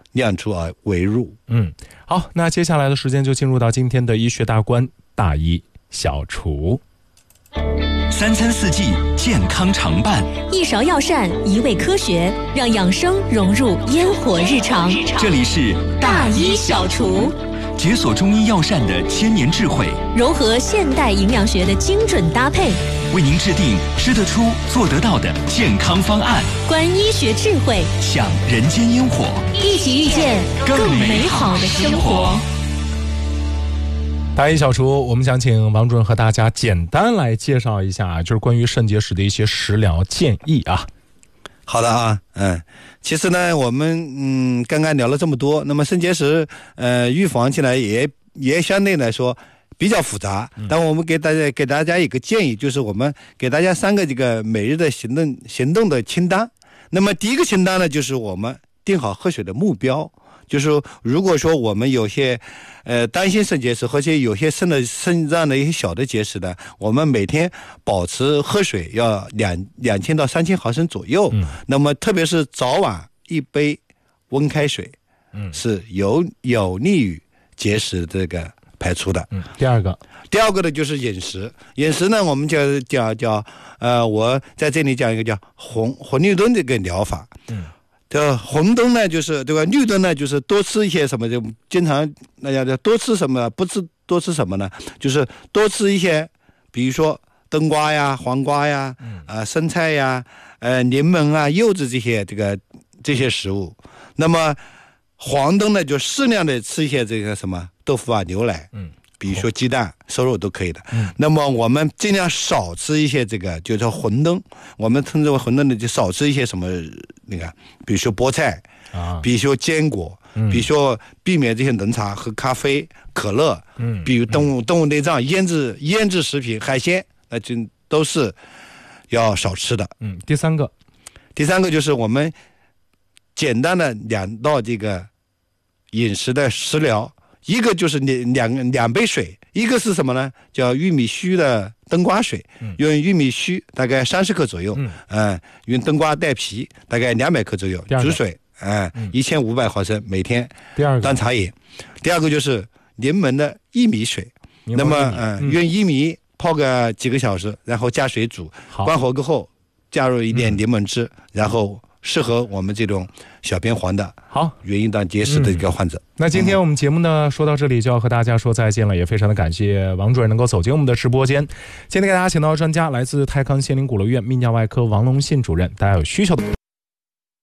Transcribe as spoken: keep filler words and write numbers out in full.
酿出而为入。 嗯，好，那接下来的时间就进入到今天的医学大观大医小厨。 三餐四季健康常伴， 一勺药膳，一味科学，让养生融入烟火日常。 这里是大医小厨， 解锁中医药膳的千年智慧， 融合现代营养学的精准搭配， 为您制定吃得出、做得到的健康方案。 观医学智慧， 享人间烟火， 一起遇见更美好的生活。 大医小厨，我们想请王主任和大家简单来介绍一下，就是关于肾结石的一些食疗建议啊。 好的啊，嗯，其实呢，我们嗯刚刚聊了这么多，那么肾结石呃预防起来也也相对来说比较复杂，但我们给大家给大家一个建议，就是我们给大家三个这个每日的行动行动的清单。那么第一个清单呢，就是我们定好喝水的目标。就是如果说我们有些呃担心肾结石，或者有些肾的肾脏的一些小的结石呢，我们每天保持喝水要两两千到三千毫升左右。嗯，那么特别是早晚一杯温开水，嗯，是有有利于结石这个排出的。 嗯，第二个， 第二个呢就是饮食，饮食呢我们叫叫叫呃，我在这里讲一个叫红红绿灯这个疗法。嗯。这红灯呢，就是对吧？绿灯呢，就是多吃一些什么，就经常那叫多吃什么，不吃多吃什么呢？就是多吃一些，比如说冬瓜呀、黄瓜呀、啊、呃、生菜呀、呃柠檬啊、柚子这些这个这些食物。那么黄灯呢，就适量的吃一些这个什么豆腐啊、牛奶，嗯。比如说鸡蛋、瘦肉都可以的。嗯，那么我们尽量少吃一些这个，就是红灯。我们称之为红灯的，就少吃一些什么那个，比如说菠菜啊，比如说坚果，嗯，比如说避免这些浓茶和咖啡、可乐，嗯，比如动物动物内脏、腌制腌制食品、海鲜，那就都是要少吃的。 嗯，第三个， 第三个就是我们简单的两道这个饮食的食疗。一个就是两两杯水，一个是什么呢？叫玉米须的冬瓜水，嗯、用玉米须大概三十克左右，嗯、呃，用冬瓜带皮大概两百克左右，煮水，哎、呃，一千五百毫升每天。 第二个当茶饮。第二个就是柠檬的薏米水，那么呃，嗯、用薏米泡个几个小时，然后加水煮，关火过后加入一点柠檬汁，嗯、然后。适合我们这种小便黄的好原因当结石的一个患者、嗯、 那今天我们节目呢说到这里就要和大家说再见了，也非常的感谢王主任能够走进我们的直播间。今天给大家请到的专家来自泰康仙林鼓楼医院泌尿外科王龙信主任，大家有需求的